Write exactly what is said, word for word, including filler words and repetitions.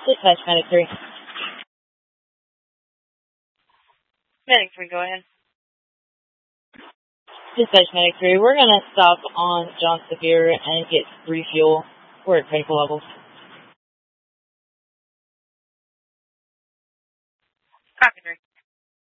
Dispatch Medic three. Medic three, go ahead. Dispatch Medic three, we're going to stop on John Sevier and get refuel. We're at critical levels. Copy, three.